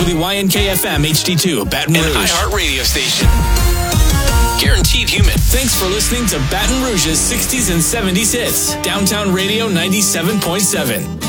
WYNK-FM HD2, Baton Rouge. An iHeart radio station. Guaranteed human. Thanks for listening to Baton Rouge's 60s and 70s hits. Downtown Radio 97.7.